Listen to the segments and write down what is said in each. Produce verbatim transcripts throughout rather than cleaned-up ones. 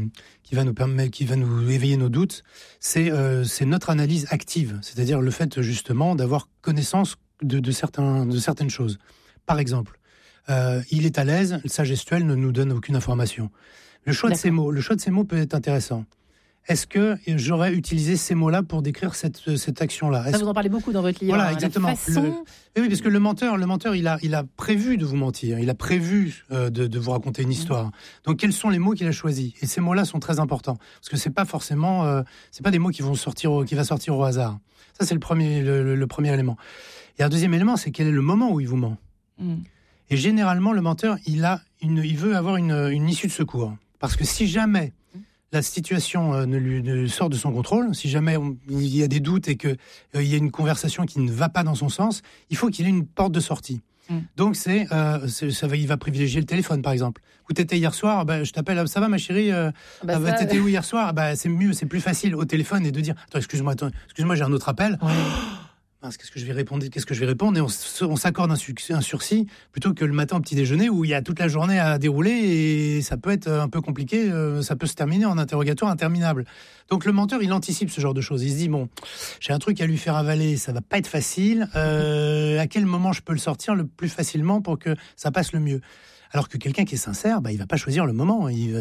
qui va nous permettre, qui va nous éveiller nos doutes, c'est, euh, c'est notre analyse active, c'est-à-dire le fait justement d'avoir connaissance de, de, certains, de certaines choses. Par exemple, euh, il est à l'aise, sa gestuelle ne nous donne aucune information. Le choix D'accord. de ces mots, le choix de ces mots peut être intéressant. Est-ce que j'aurais utilisé ces mots-là pour décrire cette, cette action-là ? Est-ce... Ça, vous en parlez beaucoup dans votre livre. Voilà, hein, exactement. La façon... Le... Oui, parce que le menteur, le menteur, il a, il a prévu de vous mentir. Il a prévu euh, de, de vous raconter une histoire. Mmh. Donc, quels sont les mots qu'il a choisis ? Et ces mots-là sont très importants parce que c'est pas forcément, euh, c'est pas des mots qui vont sortir, au, qui va sortir au hasard. Ça, c'est le premier, le, le, le premier élément. Et un deuxième élément, c'est quel est le moment où il vous ment. Mmh. Et généralement, le menteur, il a une, il veut avoir une, une issue de secours, parce que si jamais la situation euh, ne lui ne sort de son contrôle, si jamais on, il y a des doutes et qu'il euh, y a une conversation qui ne va pas dans son sens, il faut qu'il ait une porte de sortie. Mm. Donc, c'est, euh, c'est, ça va, il va privilégier le téléphone, par exemple. Où t'étais hier soir, bah, je t'appelle, ça va ma chérie euh, bah, bah, T'étais où hier soir bah, c'est mieux, c'est plus facile au téléphone et de dire, attends, excuse-moi, attends, excuse-moi, j'ai un autre appel. Ouais. Qu'est-ce que je vais répondre Qu'est-ce que je vais répondre Et on, on s'accorde un, su- un sursis plutôt que le matin au petit déjeuner où il y a toute la journée à dérouler et ça peut être un peu compliqué. Euh, ça peut se terminer en interrogatoire interminable. Donc le menteur, il anticipe ce genre de choses. Il se dit bon, j'ai un truc à lui faire avaler, ça va pas être facile. Euh, à quel moment je peux le sortir le plus facilement pour que ça passe le mieux ? Alors que quelqu'un qui est sincère, bah, il va pas choisir le moment. Il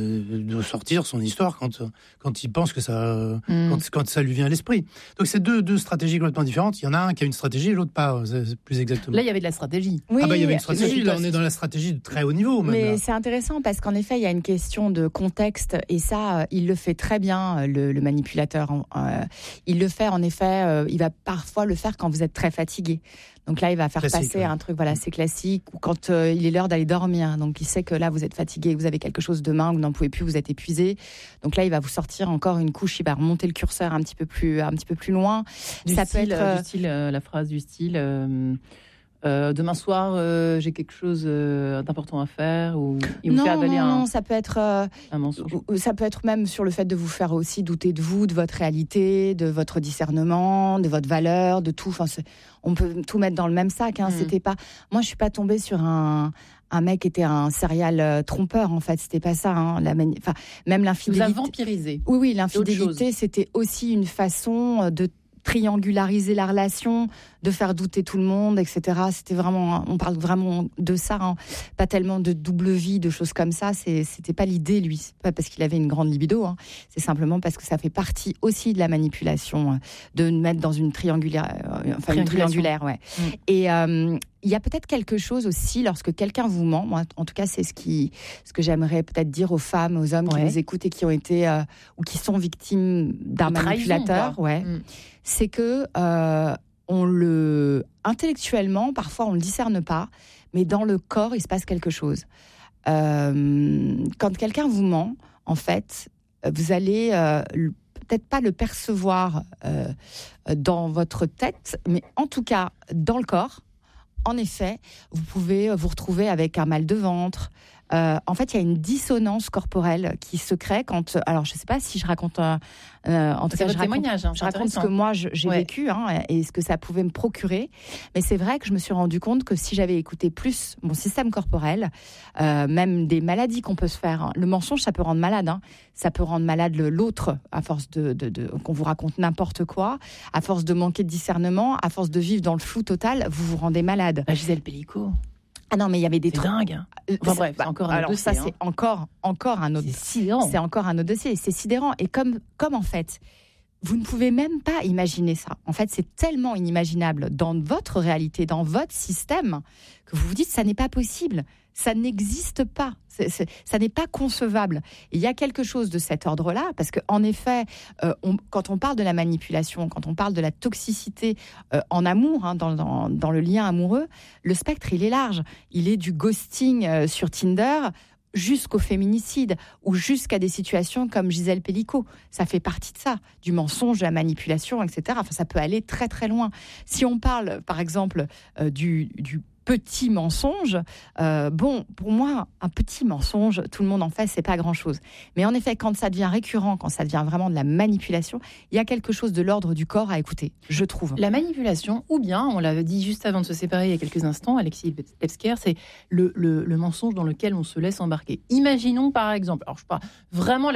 va sortir son histoire quand, quand il pense que ça, mm. quand, quand ça lui vient à l'esprit. Donc, c'est deux, deux stratégies complètement différentes. Il y en a un qui a une stratégie et l'autre pas, c'est plus exactement. Là, il y avait de la stratégie. Oui, ah bah, il y avait une stratégie. Là, on est dans la stratégie de très haut niveau. Même, mais là. C'est intéressant parce qu'en effet, il y a une question de contexte et ça, il le fait très bien, le, le manipulateur. Euh, il le fait, en effet, euh, il va parfois le faire quand vous êtes très fatigué. Donc là, il va faire classique, passer ouais. un truc, voilà, c'est classique, ou quand euh, il est l'heure d'aller dormir. Donc il sait que là, vous êtes fatigué, vous avez quelque chose demain, vous n'en pouvez plus, vous êtes épuisé. Donc là, il va vous sortir encore une couche, il va remonter le curseur un petit peu plus, un petit peu plus loin. Du Ça style, peut être euh, du style euh, la phrase du style. Euh... Euh, demain soir, euh, j'ai quelque chose euh, d'important à faire ou il vous non, fait avaler non, un, non, ça peut être euh, un mensonge. Ça peut être même sur le fait de vous faire aussi douter de vous, de votre réalité, de votre discernement, de votre valeur, de tout. Enfin, on peut tout mettre dans le même sac. Hein. Mmh. C'était pas. Moi, je suis pas tombée sur un. Un mec qui était un serial euh, trompeur, en fait, c'était pas ça. Hein, la mani... enfin, même l'infidélité. Vous a vampirisé. Oui, oui, l'infidélité, c'était aussi une façon de triangulariser la relation, de faire douter tout le monde, et cetera. C'était vraiment, on parle vraiment de ça, hein. Pas tellement de double vie, de choses comme ça. C'est, c'était pas l'idée, lui. C'est pas parce qu'il avait une grande libido, hein. C'est simplement parce que ça fait partie aussi de la manipulation, de mettre dans une triangulaire, euh, enfin une triangulaire, ouais. Mmh. Et euh, il y a peut-être quelque chose aussi lorsque quelqu'un vous ment. Moi, en tout cas, c'est ce qui, ce que j'aimerais peut-être dire aux femmes, aux hommes ouais. qui nous écoutent et qui ont été euh, ou qui sont victimes d'un de manipulateur. Trahison, ouais. Mmh. C'est que euh, on le intellectuellement, parfois on le discerne pas, mais dans le corps, il se passe quelque chose. Euh, quand quelqu'un vous ment, en fait, vous allez euh, peut-être pas le percevoir euh, dans votre tête, mais en tout cas dans le corps. En effet, vous pouvez vous retrouver avec un mal de ventre. Euh, en fait, il y a une dissonance corporelle qui se crée quand. Alors, je ne sais pas si je raconte. Euh, euh, en tout c'est cas, je raconte, témoignage, hein, je raconte ce que moi je, j'ai ouais. vécu hein, et ce que ça pouvait me procurer. Mais c'est vrai que je me suis rendu compte que si j'avais écouté plus mon système corporel, euh, même des maladies qu'on peut se faire, hein, le mensonge, ça peut rendre malade. Hein, ça peut rendre malade l'autre à force de, de, de qu'on vous raconte n'importe quoi, à force de manquer de discernement, à force de vivre dans le flou total, vous vous rendez malade. Bah, Gisèle Pellicot. Ah non, mais il y avait des c'est trucs dingue. Enfin bref, c'est encore un alors, autre dossier. Ça, hein. c'est encore, encore un autre. C'est sidérant. C'est encore un autre dossier. C'est sidérant. Et comme, comme en fait, vous ne pouvez même pas imaginer ça. En fait, c'est tellement inimaginable dans votre réalité, dans votre système, que vous vous dites ça n'est pas possible. Ça n'existe pas. C'est, c'est, ça n'est pas concevable. Et il y a quelque chose de cet ordre-là, parce qu'en effet, euh, on, quand on parle de la manipulation, quand on parle de la toxicité euh, en amour, hein, dans, dans, dans le lien amoureux, le spectre, il est large. Il est du ghosting euh, sur Tinder jusqu'au féminicide ou jusqu'à des situations comme Gisèle Pellicot. Ça fait partie de ça, du mensonge, de la manipulation, et cetera. Enfin, ça peut aller très, très loin. Si on parle, par exemple, euh, du... du petit mensonge, euh, bon, pour moi, un petit mensonge, tout le monde en fait, c'est pas grand-chose. Mais en effet, quand ça devient récurrent, quand ça devient vraiment de la manipulation, il y a quelque chose de l'ordre du corps à écouter, je trouve. La manipulation, ou bien, on l'avait dit juste avant de se séparer il y a quelques instants, Alexis Levsker, c'est le, le, le mensonge dans lequel on se laisse embarquer. Imaginons par exemple, alors je sais pas, vraiment